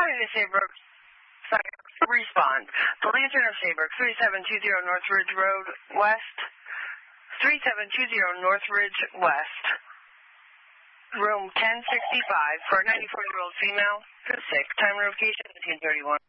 morning to Saybrook. Respond. The Lantern of Saybrook, 3720 North Ridge Road, West. 3720 North Ridge, West. Room 1065 for a 94-year-old female. Who's sick. Time notification 1831.